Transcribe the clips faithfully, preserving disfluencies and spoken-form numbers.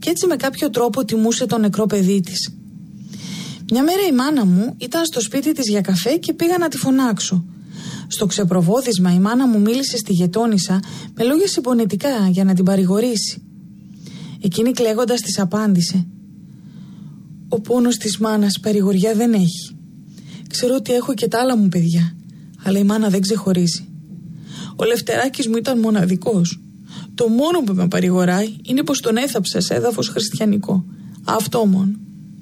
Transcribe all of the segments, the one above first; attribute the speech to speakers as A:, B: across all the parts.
A: και έτσι με κάποιο τρόπο τιμούσε το νεκρό παιδί της. Μια μέρα η μάνα μου ήταν στο σπίτι της για καφέ και πήγα να τη φωνάξω. Στο ξεπροβόδισμα η μάνα μου μίλησε στη γειτόνισσα με λόγια συμπονετικά για να την παρηγορήσει. Εκείνη κλαίγοντας της απάντησε: «Ο πόνος της μάνας παρηγοριά δεν έχει. Ξέρω ότι έχω και τα άλλα μου παιδιά, αλλά η μάνα δεν ξεχωρίζει. Ο Λευτεράκης μου ήταν μοναδικός. Το μόνο που με παρηγοράει είναι πως τον έθαψα σε έδαφος χριστιανικό. Αυτό μόνο».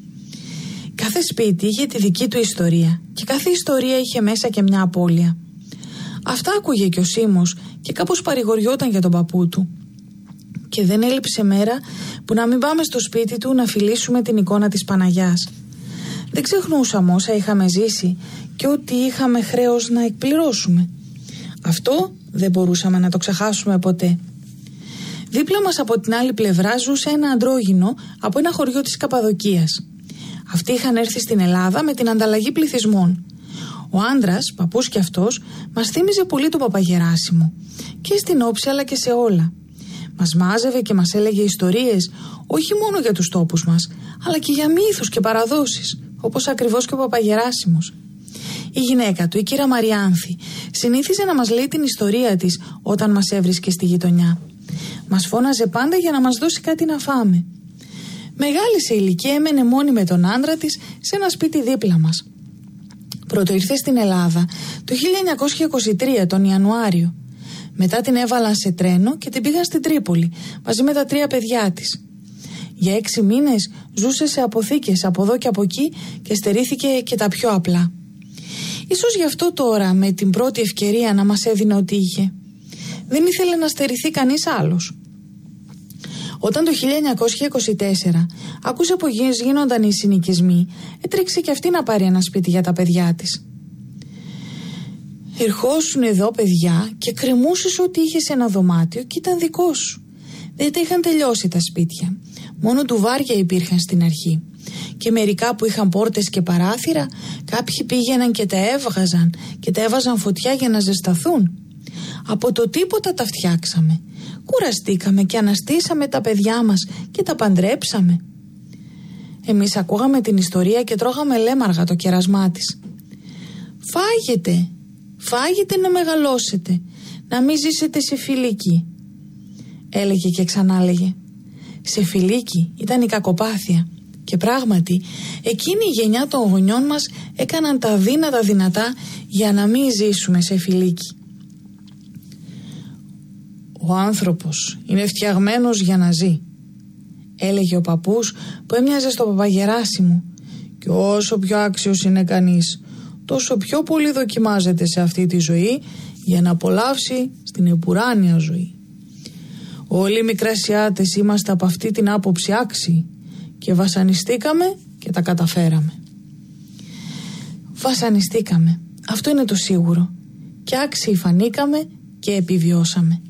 A: Κάθε σπίτι είχε τη δική του ιστορία και κάθε ιστορία είχε μέσα και μια απώλεια. Αυτά άκουγε και ο Σίμος και κάπως παρηγοριόταν για τον παππού του. Και δεν έλειψε μέρα που να μην πάμε στο σπίτι του να φιλήσουμε την εικόνα της Παναγιάς. Δεν ξεχνούσαμε όσα είχαμε ζήσει και ότι είχαμε χρέος να εκπληρώσουμε. Αυτό δεν μπορούσαμε να το ξεχάσουμε ποτέ. Δίπλα μας από την άλλη πλευρά ζούσε ένα αντρόγυνο από ένα χωριό της Καπαδοκίας. Αυτοί είχαν έρθει στην Ελλάδα με την ανταλλαγή πληθυσμών. Ο άντρας, παππούς κι αυτός, μας θύμιζε πολύ τον Παπαγεράσιμο. Και στην όψη αλλά και σε όλα. Μας μάζευε και μας έλεγε ιστορίες, όχι μόνο για τους τόπους μας, αλλά και για μύθους και παραδόσεις, όπως ακριβώς και ο Παπαγεράσιμος. Η γυναίκα του, η κύρα Μαριάνθη, συνήθιζε να μας λέει την ιστορία της όταν μας έβρισκε στη γειτονιά. Μας φώναζε πάντα για να μας δώσει κάτι να φάμε. Μεγάλη σε ηλικία, έμενε μόνη με τον άντρα της σε ένα σπίτι δίπλα μας. Πρώτο ήρθε στην Ελλάδα το χίλια εννιακόσια είκοσι τρία τον Ιανουάριο. Μετά την έβαλαν σε τρένο και την πήγαν στην Τρίπολη μαζί με τα τρία παιδιά της. Για έξι μήνες ζούσε σε αποθήκες από εδώ και από εκεί και στερήθηκε και τα πιο απλά. Ίσως γι' αυτό τώρα με την πρώτη ευκαιρία να μας έδινε ό,τι είχε. Δεν ήθελε να στερηθεί κανείς άλλος. Όταν το χίλια εννιακόσια είκοσι τέσσερα άκουσε πως γίνονταν οι συνοικισμοί, έτρεξε και αυτή να πάρει ένα σπίτι για τα παιδιά της. «Ερχόσουν εδώ παιδιά και κρεμούσες ό,τι είχες σε ένα δωμάτιο και ήταν δικό σου. Δεν τα είχαν τελειώσει τα σπίτια. Μόνο τουβάρια υπήρχαν στην αρχή. Και μερικά που είχαν πόρτες και παράθυρα, κάποιοι πήγαιναν και τα έβγαζαν και τα έβαζαν φωτιά για να ζεσταθούν. Από το τίποτα τα φτιάξαμε. Κουραστήκαμε και αναστήσαμε τα παιδιά μας και τα παντρέψαμε». Εμείς ακούγαμε την ιστορία και τρώγαμε λέμαργα το κερασμά της. «Φάγετε, φάγετε να μεγαλώσετε, να μην ζήσετε σε φιλίκι», έλεγε και ξανάλεγε. Σε φιλίκι ήταν η κακοπάθεια. Και πράγματι εκείνη η γενιά των γονιών μας έκαναν τα δύνατα δυνατά για να μην ζήσουμε σε φιλίκι. «Ο άνθρωπος είναι φτιαγμένος για να ζει», έλεγε ο παππούς που έμοιαζε στο Παπαγεράσιμο, «και όσο πιο άξιος είναι κανείς, τόσο πιο πολύ δοκιμάζεται σε αυτή τη ζωή για να απολαύσει στην επουράνια ζωή. Όλοι οι Μικρασιάτες είμαστε από αυτή την άποψη άξιοι και βασανιστήκαμε και τα καταφέραμε». Βασανιστήκαμε, αυτό είναι το σίγουρο, και άξιοι φανήκαμε και επιβιώσαμε.